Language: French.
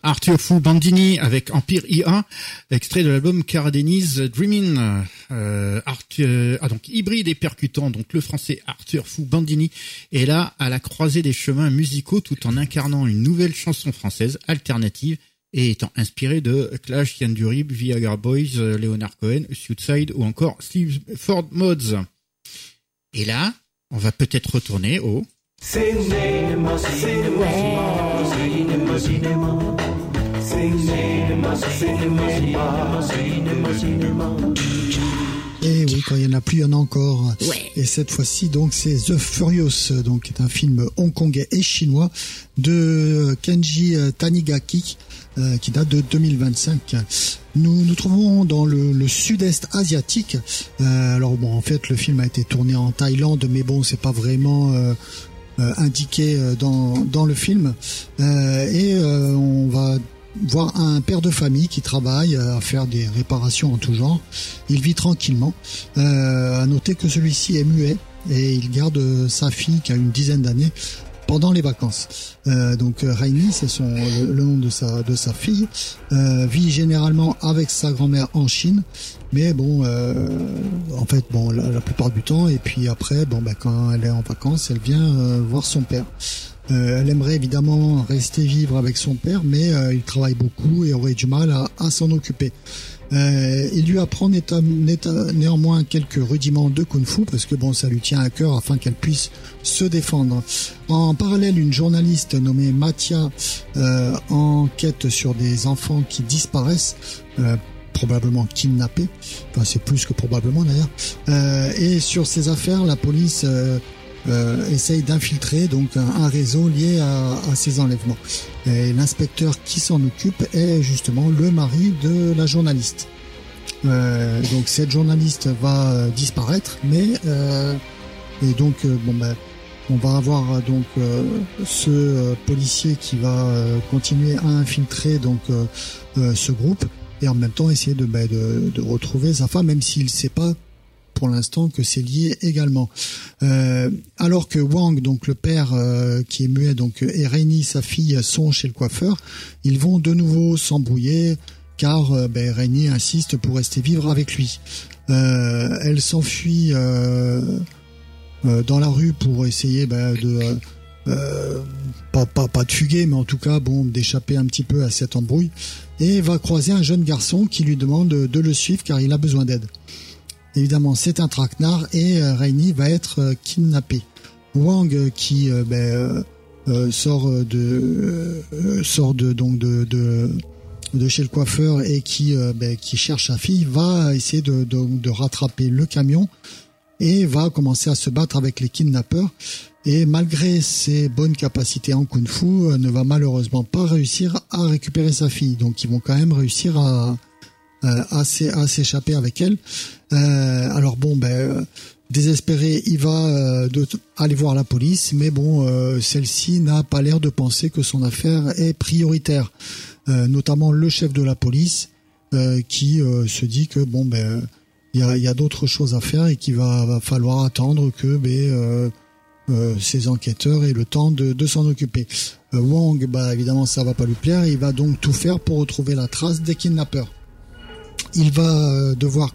Arthur Fu Bandini avec Empire IA, extrait de l'album Cara Deniz Dreamin'. Donc hybride et percutant, donc le français Arthur Fu Bandini est là à la croisée des chemins musicaux tout en incarnant une nouvelle chanson française alternative et étant inspiré de Clash, Yann Durib, Viagra Boys, Leonard Cohen, Suicide ou encore Steve Ford Mods. Et là, on va peut-être retourner au Cinéma, cinéma, cinéma, cinéma, cinéma, cinéma, cinéma, cinéma. Et oui, quand il y en a plus, il y en a encore. Ouais. Et cette fois-ci, donc, c'est The Furious, donc, qui est un film hongkongais et chinois de Kenji Tanigaki, qui date de 2025. Nous trouvons dans le sud-est asiatique. Alors bon, en fait, le film a été tourné en Thaïlande, mais bon, c'est pas vraiment indiqué dans le film. On va voir un père de famille qui travaille à faire des réparations en tout genre. Il vit tranquillement. À noter que celui-ci est muet et il garde sa fille qui a une dizaine d'années pendant les vacances. Donc Rainy, c'est le nom de sa fille, vit généralement avec sa grand-mère en Chine, mais bon, en fait, bon, la plupart du temps, et puis après, bon, bah, quand elle est en vacances, elle vient voir son père. Elle aimerait évidemment rester vivre avec son père, mais il travaille beaucoup et aurait du mal à s'en occuper. Il lui apprend néanmoins quelques rudiments de kung-fu parce que bon, ça lui tient à cœur afin qu'elle puisse se défendre. En parallèle, une journaliste nommée Mathia enquête sur des enfants qui disparaissent, probablement kidnappés. Enfin, c'est plus que probablement d'ailleurs. Et sur ces affaires, la police essaye d'infiltrer donc un réseau lié à ces enlèvements. Et l'inspecteur qui s'en occupe est justement le mari de la journaliste. Donc cette journaliste va disparaître, mais et donc on va avoir donc ce policier qui va continuer à infiltrer donc ce groupe et en même temps essayer de retrouver sa femme, même s'il ne sait pas pour l'instant que c'est lié également. Alors que Wang, donc le père qui est muet, donc et Rainy, sa fille, sont chez le coiffeur, ils vont de nouveau s'embrouiller car Rainy insiste pour rester vivre avec lui. Elle s'enfuit dans la rue pour essayer pas de fuguer, mais en tout cas d'échapper un petit peu à cette embrouille, et va croiser un jeune garçon qui lui demande de le suivre car il a besoin d'aide. Évidemment, c'est un traquenard et Rainy va être kidnappé. Wang qui sort de chez le coiffeur et qui cherche sa fille va essayer de rattraper le camion et va commencer à se battre avec les kidnappeurs. Et malgré ses bonnes capacités en kung-fu, ne va malheureusement pas réussir à récupérer sa fille. Donc ils vont quand même réussir à s'échapper avec elle. Alors désespéré, il va aller voir la police, mais celle-ci n'a pas l'air de penser que son affaire est prioritaire. Notamment le chef de la police qui se dit que il y a d'autres choses à faire et qu'il va falloir attendre que ces enquêteurs aient le temps de s'en occuper. Wang, évidemment, ça va pas lui plaire. Il va donc tout faire pour retrouver la trace des kidnappeurs. Il va devoir